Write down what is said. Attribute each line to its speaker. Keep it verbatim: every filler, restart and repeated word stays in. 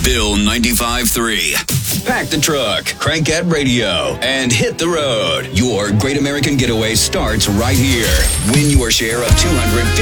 Speaker 1: Bill ninety-five point three. Pack the truck, crank that radio, and hit the road. Your Great American Getaway starts right here. Win your share of two hundred